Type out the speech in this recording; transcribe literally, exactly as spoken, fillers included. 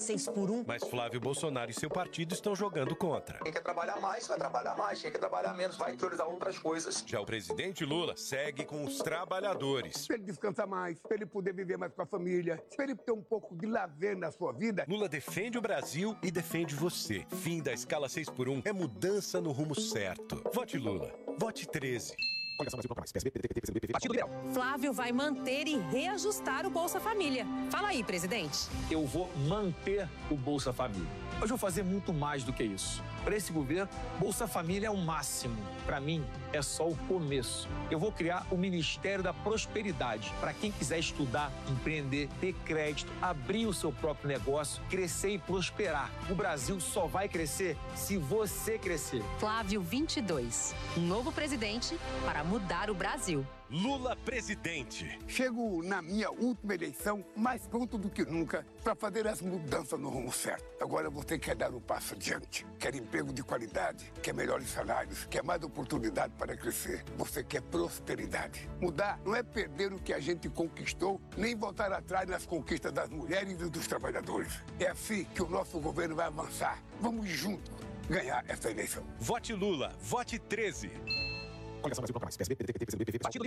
seis por um. Mas Flávio Bolsonaro e seu partido estão jogando contra. Quem quer trabalhar mais, vai trabalhar mais. Quem quer trabalhar menos, vai priorizar outras coisas. Já o presidente Lula segue com os trabalhadores. Para ele descansar mais, para ele poder viver mais com a família, para ele ter um pouco de lazer na sua vida. Lula defende o Brasil e defende você. Fim da escala seis por um é mudança no rumo certo. Vote Lula. Vote treze. Flávio vai manter e reajustar o Bolsa Família. Fala aí, presidente. Eu vou manter o Bolsa Família. Mas eu vou fazer muito mais do que isso. Para esse governo, Bolsa Família é o máximo. Para mim, é só o começo. Eu vou criar o Ministério da Prosperidade para quem quiser estudar, empreender, ter crédito, abrir o seu próprio negócio, crescer e prosperar. O Brasil só vai crescer se você crescer. Flávio vinte e dois. Um novo presidente para mudar o Brasil. Lula presidente. Chego na minha última eleição mais pronto do que nunca para fazer as mudanças no rumo certo. Agora você quer dar um passo adiante. Quer emprego de qualidade, quer melhores salários, quer mais oportunidade para crescer. Você quer prosperidade. Mudar não é perder o que a gente conquistou, nem voltar atrás nas conquistas das mulheres e dos trabalhadores. É assim que o nosso governo vai avançar. Vamos juntos ganhar essa eleição. Vote Lula. Vote treze. Partido